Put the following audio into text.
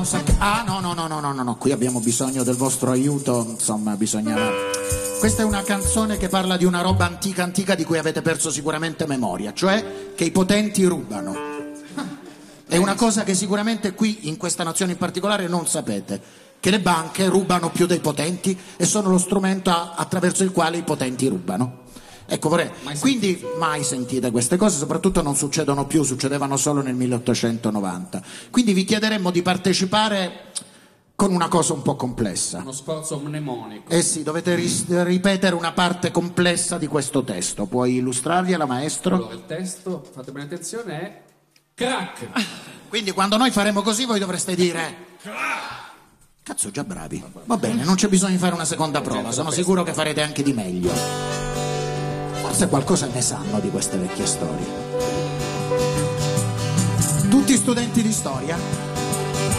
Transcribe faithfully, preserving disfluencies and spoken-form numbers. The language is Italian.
sac... Ah, no, no, no, no, no, no, no, qui abbiamo bisogno del vostro aiuto, insomma, bisogna... Questa è una canzone che parla di una roba antica, antica, di cui avete perso sicuramente memoria, cioè che i potenti rubano. È una cosa che sicuramente qui, in questa nazione in particolare, non sapete, che le banche rubano più dei potenti e sono lo strumento a- attraverso il quale i potenti rubano. Ecco, vorrei. Mai Quindi mai sentite queste cose, soprattutto non succedono più, succedevano solo nel milleottocentonovanta. Quindi vi chiederemmo di partecipare con una cosa un po' complessa. Uno sforzo mnemonico. Eh sì, dovete ris- ripetere una parte complessa di questo testo. Puoi illustrargliela, maestro? Allora, il testo, fate bene attenzione, è crack. Quindi quando noi faremo così voi dovreste dire... Cazzo, già bravi. Va bene, non c'è bisogno di fare una seconda prova, sono sicuro che farete anche di meglio. Forse qualcosa ne sanno di queste vecchie storie. Tutti studenti di storia?